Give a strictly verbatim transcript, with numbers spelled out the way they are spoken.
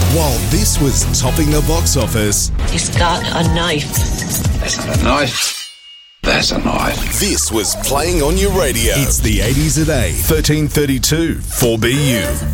While this was topping the box office, He's got a knife. That's not a knife. That's a knife. this was playing on your radio. It's the eighties at eight, thirteen thirty-two, four B U.